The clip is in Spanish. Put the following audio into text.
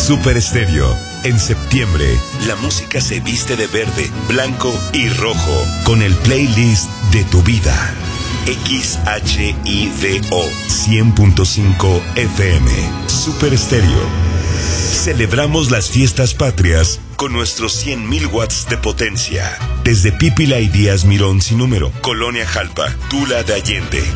Super Estéreo. En septiembre, la música se viste de verde, blanco y rojo con el playlist de tu vida. XHIVO 100.5 FM. Super Estéreo. Celebramos las fiestas patrias con nuestros 100,000 watts de potencia. Desde Pípila y Díaz Mirón sin número, Colonia Jalpa, Tula de Allende,